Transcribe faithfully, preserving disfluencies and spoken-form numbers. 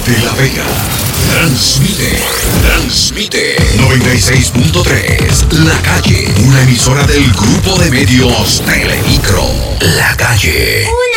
de La Vega. Transmite, transmite noventa y seis punto tres La Calle, una emisora del grupo de medios Telemicro. La Calle.